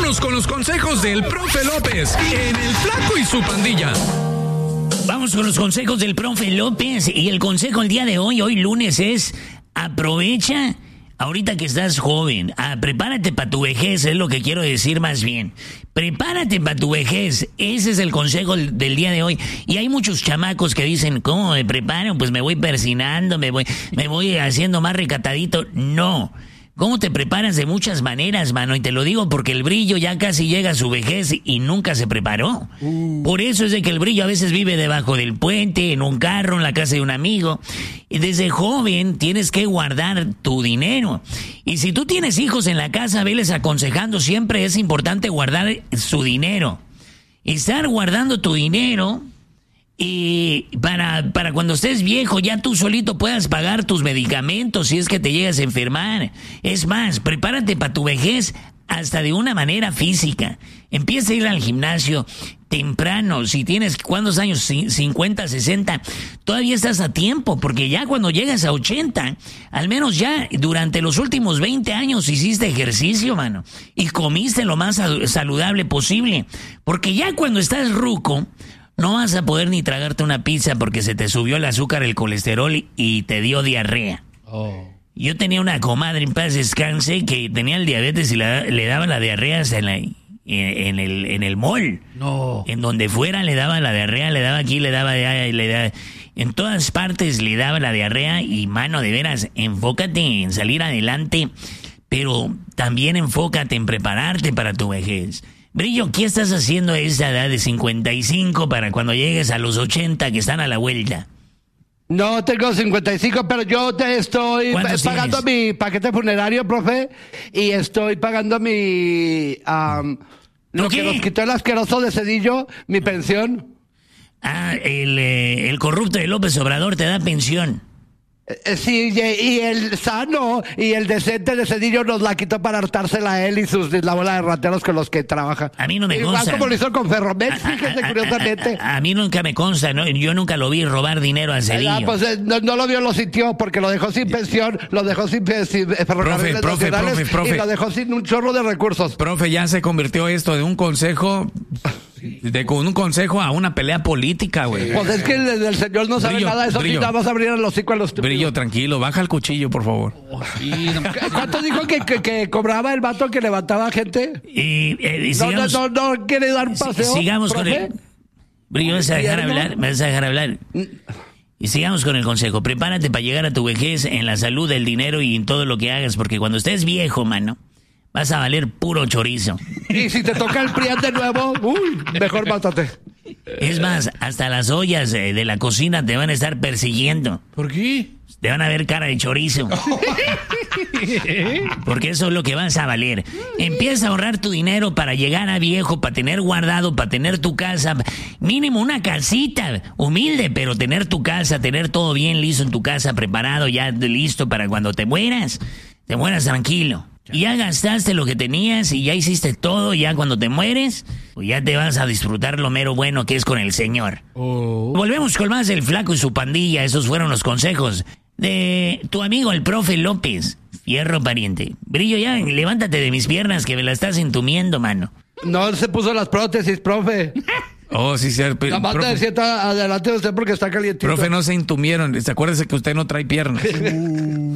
Vámonos con los consejos del profe López en El Flaco y su Pandilla. Vamos con los consejos del profe López. Y el consejo el día de hoy lunes, es: aprovecha ahorita que estás joven. Prepárate para tu vejez, es lo que quiero decir más bien. Prepárate para tu vejez. Ese es el consejo del día de hoy. Y hay muchos chamacos que dicen: ¿cómo me preparo? Pues me voy persinando, me voy haciendo más recatadito. No. ¿Cómo te preparas? De muchas maneras, mano, y te lo digo porque el Brillo ya casi llega a su vejez y nunca se preparó. Por eso es de que el Brillo a veces vive debajo del puente, en un carro, en la casa de un amigo. Y desde joven tienes que guardar tu dinero. Y si tú tienes hijos en la casa, veles aconsejando, siempre es importante guardar su dinero. Estar guardando tu dinero... Y para cuando estés viejo, ya tú solito puedas pagar tus medicamentos si es que te llegas a enfermar. Es más, prepárate para tu vejez hasta de una manera física. Empieza a ir al gimnasio temprano. Si tienes, ¿cuántos años? 50, 60. Todavía estás a tiempo, porque ya cuando llegas a 80, al menos ya durante los últimos 20 años hiciste ejercicio, mano. Y comiste lo más saludable posible. Porque ya cuando estás ruco... no vas a poder ni tragarte una pizza porque se te subió el azúcar, el colesterol y te dio diarrea. Yo tenía una comadre, en paz descanse, que tenía el diabetes y le daba la diarrea en el mall. No. En donde fuera le daba la diarrea, le daba aquí, le daba allá, en todas partes le daba la diarrea. Y, mano, de veras, enfócate en salir adelante, pero también enfócate en prepararte para tu vejez. Brillo, ¿qué estás haciendo a esa edad de 55 para cuando llegues a los 80 que están a la vuelta? No tengo 55, pero yo te estoy pagando mi paquete funerario, profe, y estoy pagando mi... lo que nos quitó el asqueroso de Cedillo, mi pensión. El corrupto de López Obrador te da pensión. Sí, y el sano y el decente de Cedillo nos la quitó para hartársela a él y la bola de rateros con los que trabaja. A mí no me consta. Igual como lo hizo con Ferromex, fíjese, curiosamente. A mí nunca me consta, ¿no? Yo nunca lo vi robar dinero a Cedillo. Pues no lo vio, lo sintió, porque lo dejó sin pensión, lo dejó sin ferrocarriles nacionales y lo dejó sin un chorro de recursos. Profe, ya se convirtió esto de un consejo... con un consejo a una pelea política, güey. Pues es que el señor no sabe nada de eso. Brillo, nada más abrir el hocico a los estúpidos. Brillo, tranquilo, baja el cuchillo, por favor. ¿Cuánto dijo que cobraba el vato que levantaba gente? No quiere dar un paseo. Sigamos, ¿profe? Con el... Brillo, ¿me vas a dejar hablar? Y sigamos con el consejo. Prepárate para llegar a tu vejez en la salud, el dinero y en todo lo que hagas, porque cuando estés viejo, mano, vas a valer puro chorizo. Y si te toca el PRIAN de nuevo, mejor mátate. Es más, hasta las ollas de la cocina te van a estar persiguiendo. ¿Por qué? Te van a ver cara de chorizo. Porque eso es lo que vas a valer. Empieza a ahorrar tu dinero para llegar a viejo, para tener guardado, para tener tu casa. Mínimo una casita, humilde, pero tener tu casa, tener todo bien listo en tu casa, preparado, ya listo para cuando te mueras tranquilo. Y ya gastaste lo que tenías y ya hiciste todo, ya cuando te mueres, pues ya te vas a disfrutar lo mero bueno que es con el Señor. Volvemos con más del Flaco y su Pandilla. Esos fueron los consejos de tu amigo el profe López. Fierro pariente. Brillo, ya levántate de mis piernas que me la estás entumiendo, mano. No se puso las prótesis, profe. Sí, cierto. La mata de sienta adelante de usted porque está calientito. Profe, no se entumieron. Acuérdese que usted no trae piernas.